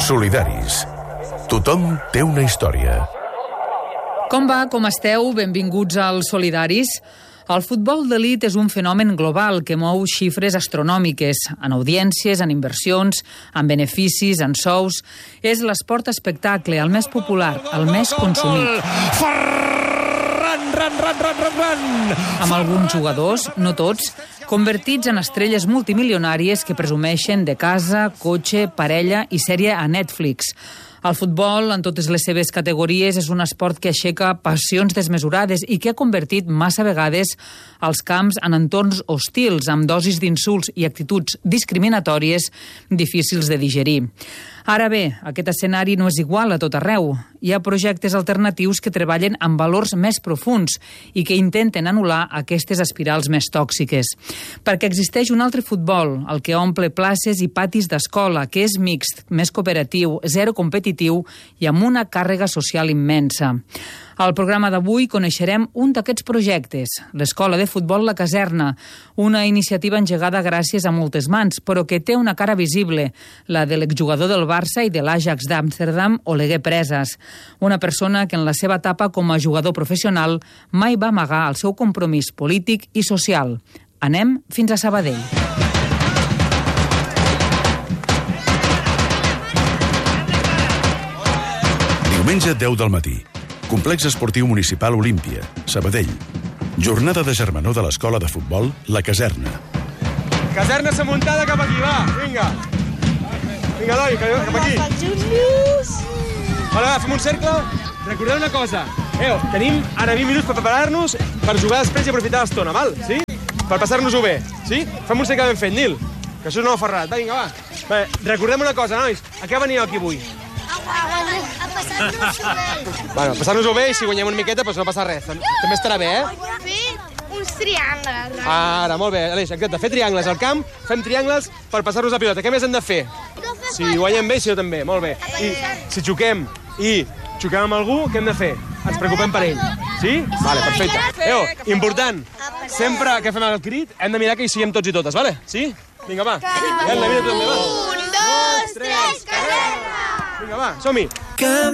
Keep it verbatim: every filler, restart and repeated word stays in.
Solidaris. Tothom té una història. Com va? Com esteu? Benvinguts als Solidaris. El futbol d'elit és un fenomen global que mou xifres astronòmiques, en audiències, en inversions, en beneficis, en sous. És l'esport espectacle, el més popular, el més consumit. Ferran, ran, ran, ran, ran, ran. Amb alguns jugadors, no tots, convertits en estrelles multimilionàries que presumeixen de casa, cotxe, parella i sèrie a Netflix. El futbol, en totes les seves categories, és un esport que aixeca passions desmesurades i que ha convertit massa vegades els camps en entorns hostils, amb dosis d'insults i actituds discriminatòries difícils de digerir. Ara bé, aquest escenari no és igual a tot arreu. Hi ha projectes alternatius que treballen amb valors més profuns i que intenten anul·lar aquestes espirals més tòxiques. Perquè existeix un altre futbol, el que omple places i patis d'escola, que és mixt, més cooperatiu, zero competitiu i amb una càrrega social immensa. Al programa d'avui coneixerem un d'aquests projectes, l'Escola de Futbol La Caserna, una iniciativa engegada gràcies a moltes mans, però que té una cara visible, la de l'exjugador del Barça i de l'Ajax d'Amsterdam, Oleguer Presas, una persona que en la seva etapa com a jugador professional mai va amagar el seu compromís polític i social. Anem fins a Sabadell. Diumenge deu del matí. Complex Esportiu Municipal Olímpia, Sabadell. Jornada de germanor de l'Escola de Futbol La Caserna. Caserna s'amuntada cap aquí, va, vinga. Vinga, Eloi, cap aquí. Vale, va, fem un cercle. Recordeu una cosa. Eo, tenim ara vint minuts per preparar-nos per jugar després i aprofitar l'estona, val? Sí? Per passar-nos-ho bé, sí? Fem un cercle ben fet, Nil. Que això és nou ferrat. Va, vinga, va. Bé, recordem una cosa, nois. A què veníeu aquí avui? A passar-nos-ho bé. Bueno, passar-nos-ho bé i si guanyem una miqueta, doncs no passa res. També estarà bé, eh? Fer uns triangles. Ara, molt bé. Aleix, exacte, fer triangles al camp, fem triangles per passar-nos la pilota. Què més hem de fer? Si guanyem bé, si no també, molt bé. I si xoquem i xoquem amb algú, què hem de fer? Ens preocupem per ell. Sí? Vale, perfecte. Eo, important, sempre que fem el crit hem de mirar que hi siguem tots i totes, vale? Sí? Vinga, va. Vinga, mira tu també, va. Un, dos, tres, Caserna! Vinga, va, som-hi.